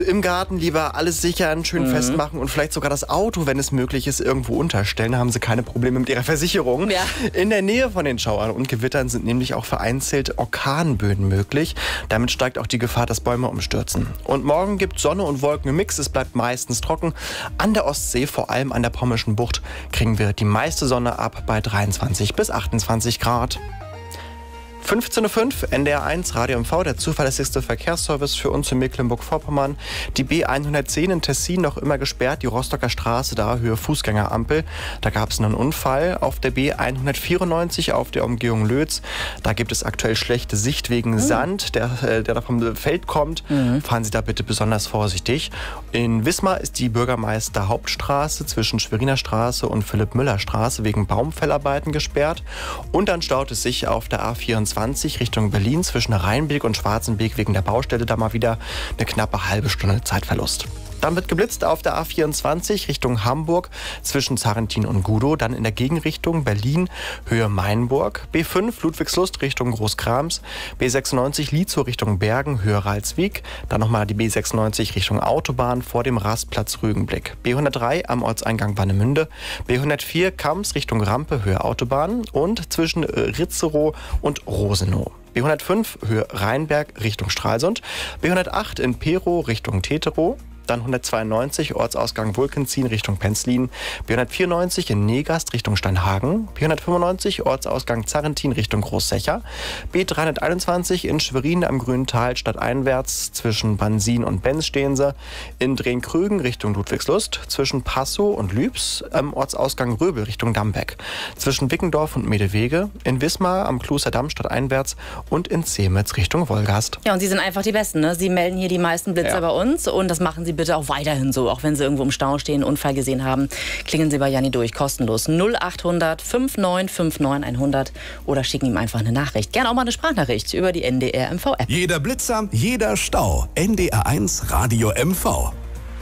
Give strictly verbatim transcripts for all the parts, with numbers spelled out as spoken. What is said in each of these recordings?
Im Garten lieber alles sichern, schön mhm. festmachen und vielleicht sogar das Auto, wenn es möglich ist, irgendwo unterstellen. Da haben Sie keine Probleme mit Ihrer Versicherung. Ja. In der Nähe von den Schauern und Gewittern sind nämlich auch vereinzelt Orkanböen möglich. Damit steigt auch die Gefahr, dass Bäume umstürzen. Und morgen gibt Sonne und Wolken im Mix. Es bleibt meistens trocken. An der Ostsee, vor allem an der Pommerschen Bucht, kriegen wir die meiste Sonne ab bei dreiundzwanzig bis achtundzwanzig Grad. fünfzehn Uhr fünf, N D R eins, Radio M V, der zuverlässigste Verkehrsservice für uns in Mecklenburg-Vorpommern. Die B hundertzehn in Tessin noch immer gesperrt, die Rostocker Straße, da Höhe Fußgängerampel. Da gab es einen Unfall. Auf der B hundertvierundneunzig auf der Umgehung Lötz, da gibt es aktuell schlechte Sicht wegen mhm. Sand, der, der da vom Feld kommt. Mhm. Fahren Sie da bitte besonders vorsichtig. In Wismar ist die Bürgermeister Hauptstraße zwischen Schweriner Straße und Philipp-Müller-Straße wegen Baumfellarbeiten gesperrt. Und dann staut es sich auf der A vierundzwanzig Richtung Berlin zwischen Rheinbeek und Schwarzenbeek wegen der Baustelle da mal wieder eine knappe halbe Stunde Zeitverlust. Dann wird geblitzt auf der A vierundzwanzig Richtung Hamburg zwischen Zarentin und Gudow, dann in der Gegenrichtung Berlin, Höhe Mainburg, B fünf Ludwigslust Richtung Großkrams, B sechsundneunzig Lietzow Richtung Bergen, Höhe Ralswiek, dann nochmal die B sechsundneunzig Richtung Autobahn vor dem Rastplatz Rügenblick, B hundertdrei am Ortseingang Warnemünde, B hundertvier Kamms Richtung Rampe, Höhe Autobahn und zwischen Ritzerow und Rosenow. B hundertfünf Höhe Rheinberg Richtung Stralsund, B hundertacht in Perow Richtung Teterow, dann hundertzweiundneunzig Ortsausgang Wulkenzien Richtung Penzlin, B hundertvierundneunzig in Negast Richtung Steinhagen, B hundertfünfundneunzig Ortsausgang Zarentin Richtung Großsecher, B dreihunderteinundzwanzig in Schwerin am Grüntal stadteinwärts zwischen Bansin und Benz stehen sie, in Drehn-Krügen Richtung Ludwigslust, zwischen Passow und Lübs am Ortsausgang Röbel Richtung Dambeck, zwischen Wickendorf und Medewege, in Wismar am Klosterdamm stadteinwärts und in Zemetz Richtung Wolgast. Ja, und Sie sind einfach die Besten, ne? Sie melden hier die meisten Blitzer ja. bei uns und das machen Sie bitte auch weiterhin so, auch wenn Sie irgendwo im Stau stehen, einen Unfall gesehen haben. Klingeln Sie bei Janni durch, kostenlos. null achthundert fünfundneunzig neunundfünfzig hundert oder schicken ihm einfach eine Nachricht. Gerne auch mal eine Sprachnachricht über die N D R M V-App. Jeder Blitzer, jeder Stau. N D R eins Radio M V.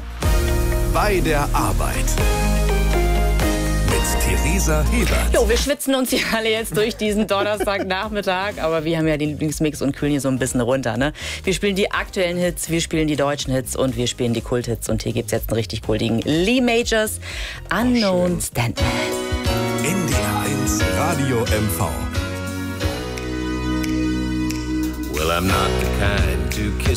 Bei der Arbeit. Theresa Hebert. Jo, wir schwitzen uns hier alle jetzt durch diesen Donnerstagnachmittag, aber wir haben ja den Lieblingsmix und kühlen hier so ein bisschen runter. Ne? Wir spielen die aktuellen Hits, wir spielen die deutschen Hits und wir spielen die Kulthits. Und hier gibt es jetzt einen richtig kultigen Lee Majors, Unknown oh, Stuntman. N D R eins Radio M V. Well, I'm not the kind to kiss